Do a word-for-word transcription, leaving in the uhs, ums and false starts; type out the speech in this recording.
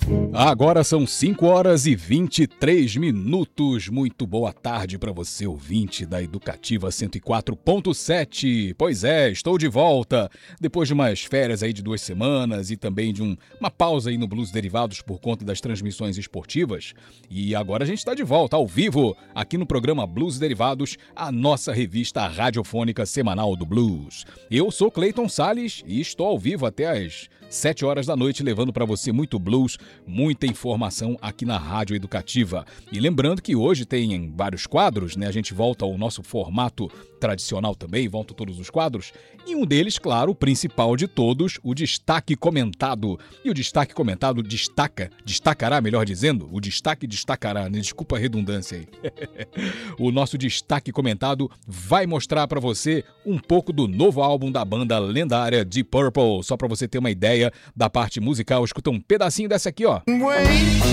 Agora são cinco horas e vinte e três minutos. Muito boa tarde para você, ouvinte da Educativa cento e quatro ponto sete. Pois é, estou de volta. Depois de umas férias aí de duas semanas e também de um, uma pausa aí no Blues Derivados por conta das transmissões esportivas. E agora a gente está de volta, ao vivo, aqui no programa Blues Derivados, a nossa revista radiofônica semanal do blues. Eu sou Cleiton Salles e estou ao vivo até às sete horas da noite, levando para você muito blues, muita informação aqui na Rádio Educativa. E lembrando que hoje tem vários quadros, né? A gente volta ao nosso formato tradicional também, voltam todos os quadros. E um deles, claro, o principal de todos, o Destaque Comentado. E o Destaque Comentado destaca, destacará, melhor dizendo, o destaque destacará, né? Desculpa a redundância aí. O nosso Destaque Comentado vai mostrar para você um pouco do novo álbum da banda lendária Deep Purple. Só para você ter uma ideia da parte musical, escuta um pedacinho dessa aqui, ó.